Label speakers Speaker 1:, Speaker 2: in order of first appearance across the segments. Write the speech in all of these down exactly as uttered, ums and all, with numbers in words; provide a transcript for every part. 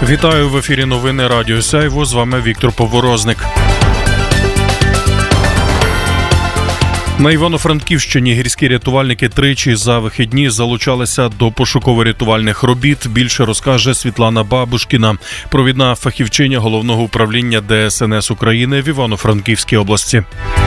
Speaker 1: Вітаю, в ефірі новини Радіо Сяйво, з вами Віктор Поворозник. На Івано-Франківщині гірські рятувальники тричі за вихідні залучалися до пошуково-рятувальних робіт. Більше розкаже Світлана Бабушкіна, провідна фахівчиня Головного управління Де Ес Ен Ес України в Івано-Франківській області.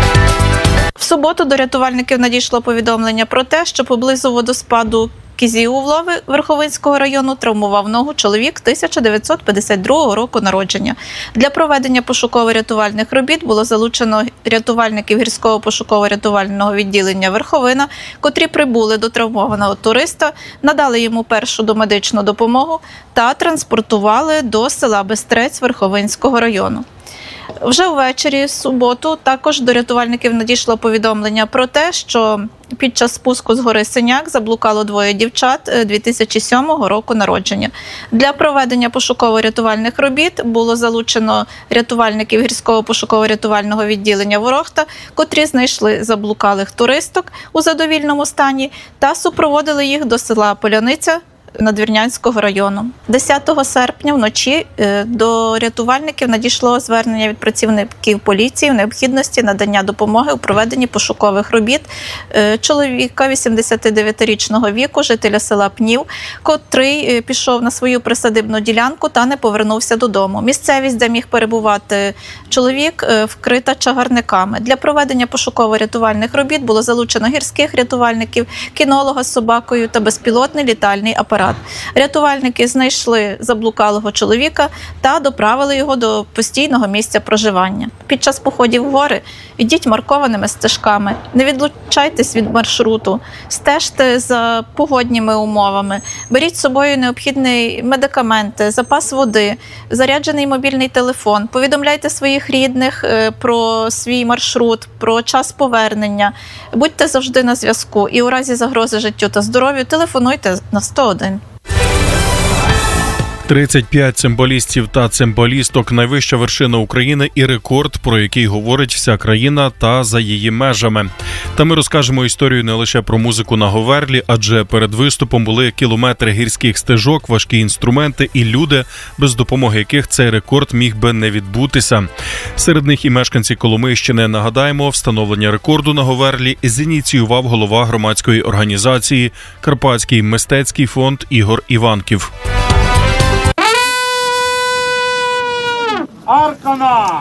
Speaker 2: В суботу до рятувальників надійшло повідомлення про те, що поблизу водоспаду Кізіувлови Верховинського району травмував ногу чоловік тисяча дев'ятсот п'ятдесят другого року народження. Для проведення пошуково-рятувальних робіт було залучено рятувальників гірського пошуково-рятувального відділення Верховина, котрі прибули до травмованого туриста, надали йому першу домедичну допомогу та транспортували до села Бистрець Верховинського району. Вже ввечері в суботу також до рятувальників надійшло повідомлення про те, що під час спуску з гори Синяк заблукало двоє дівчат дві тисячі сьомого року народження. Для проведення пошуково-рятувальних робіт було залучено рятувальників гірського пошуково-рятувального відділення Ворохта, котрі знайшли заблукалих туристок у задовільному стані та супроводили їх до села Поляниця Надвірнянського району. десятого серпня вночі до рятувальників надійшло звернення від працівників поліції в необхідності надання допомоги у проведенні пошукових робіт чоловіка вісімдесятидев'ятирічного віку, жителя села Пнів, котрий пішов на свою присадибну ділянку та не повернувся додому. Місцевість, де міг перебувати чоловік, вкрита чагарниками. Для проведення пошуково-рятувальних робіт було залучено гірських рятувальників, кінолога з собакою та безпілотний літальний апарат. Рятувальники знайшли заблукалого чоловіка та доправили його до постійного місця проживання. Під час походів в гори ідіть маркованими стежками, не відлучайтесь від маршруту, стежте за погодніми умовами, беріть з собою необхідні медикаменти, запас води, заряджений мобільний телефон, повідомляйте своїх рідних про свій маршрут, про час повернення, будьте завжди на зв'язку і у разі загрози життю та здоров'ю телефонуйте на сто один.
Speaker 1: тридцять п'ять цимбалістів та цимбалісток – найвища вершина України і рекорд, про який говорить вся країна та за її межами. Та ми розкажемо історію не лише про музику на Говерлі, адже перед виступом були кілометри гірських стежок, важкі інструменти і люди, без допомоги яких цей рекорд міг би не відбутися. Серед них і мешканці Коломийщини. Нагадаємо, встановлення рекорду на Говерлі зініціював голова громадської організації «Карпатський мистецький фонд» Ігор Іванків.
Speaker 3: Аркана!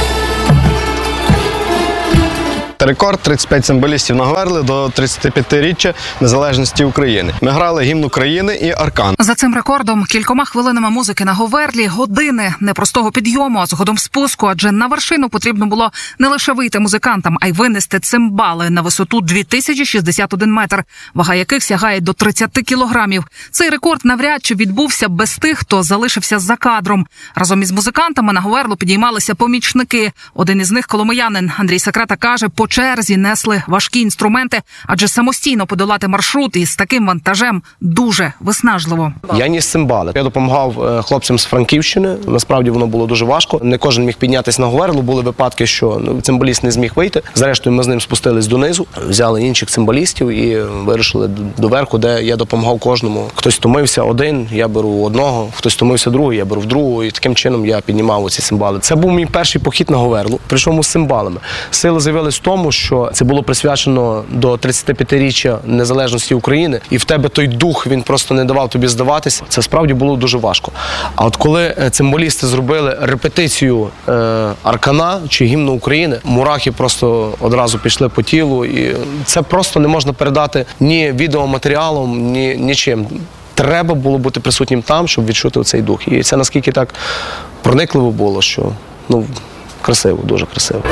Speaker 3: Рекорд тридцять п'ять цимбалістів на Говерлі до тридцятип'ятиріччя незалежності України. Ми грали гімн України і аркан.
Speaker 4: За цим рекордом кількома хвилинами музики на Говерлі, години непростого підйому, а згодом спуску, адже на вершину потрібно було не лише вийти музикантам, а й винести цимбали на висоту дві тисячі шістдесят один метр, вага яких сягає до тридцять кілограмів. Цей рекорд навряд чи відбувся без тих, хто залишився за кадром. Разом із музикантами на Говерлу підіймалися помічники. Один із них, коломиянин Андрій Секрета, каже, по черзі несли важкі інструменти, адже самостійно подолати маршрут із таким вантажем дуже виснажливо.
Speaker 3: Я ніс цимбали. Я допомагав хлопцям з Франківщини. Насправді воно було дуже важко. Не кожен міг піднятися на Говерлу. Були випадки, що цимбаліст не зміг вийти. Зрештою, ми з ним спустились донизу, взяли інших цимбалістів і вирушили доверху, де я допомагав кожному. Хтось втомився один, я беру одного, хтось втомився другий, я беру в другого. І таким чином я піднімав оці цимбали. Це був мій перший похід на Говерлу, причому з цимбалами. Сили з'явились в тому, що це було присвячено до тридцятип'ятиріччя незалежності України, і в тебе той дух, він просто не давав тобі здаватися. Це справді було дуже важко. А от коли цимбалісти зробили репетицію е, аркана чи гімну України, мурахи просто одразу пішли по тілу, і це просто не можна передати ні відеоматеріалом, ні нічим. Треба було бути присутнім там, щоб відчути цей дух. І це наскільки так проникливо було, що ну красиво, дуже красиво.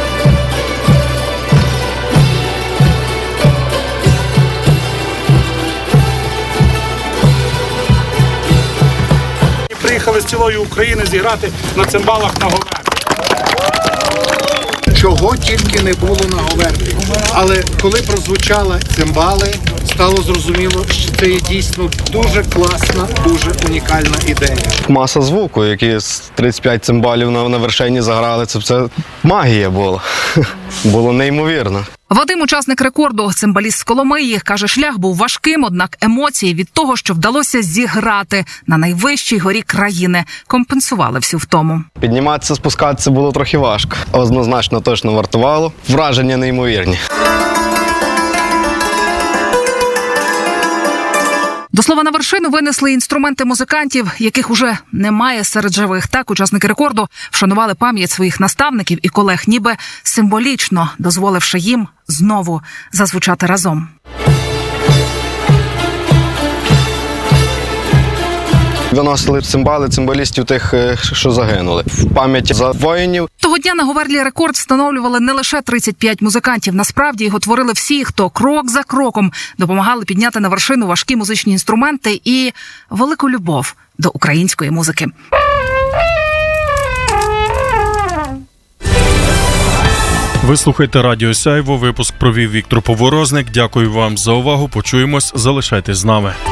Speaker 5: Приїхали з цілої України зіграти на цимбалах на Говерлі.
Speaker 6: Чого тільки не було на Говерлі. Але коли прозвучали цимбали, стало зрозуміло, що це є дійсно дуже класна, дуже унікальна ідея.
Speaker 3: Маса звуку, які з тридцять п'ять цимбалів на, на вершині заграли, це все магія була. Було неймовірно.
Speaker 4: Вадим, учасник рекорду, цимбаліст з Коломиї, каже, шлях був важким, однак емоції від того, що вдалося зіграти на найвищій горі країни, компенсували всю втому.
Speaker 7: Підніматися, спускатися було трохи важко. Однозначно точно вартувало. Враження неймовірні.
Speaker 4: До слова, на вершину винесли інструменти музикантів, яких уже немає серед живих. Так, учасники рекорду вшанували пам'ять своїх наставників і колег, ніби символічно дозволивши їм знову зазвучати разом.
Speaker 7: Виносили цимбали цимбалістів тих, що загинули. В пам'ять за воїнів.
Speaker 4: Того дня на Говерлі рекорд встановлювали не лише тридцять п'ять музикантів. Насправді його творили всі, хто крок за кроком допомагали підняти на вершину важкі музичні інструменти і велику любов до української музики.
Speaker 1: Ви слухаєте Радіо Сяйво. Випуск провів Віктор Поворозник. Дякую вам за увагу. Почуємось. Залишайтесь з нами.